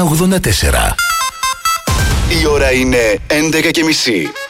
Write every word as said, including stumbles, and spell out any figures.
ογδόντα τέσσερα. Η ώρα είναι έντεκα και μισή.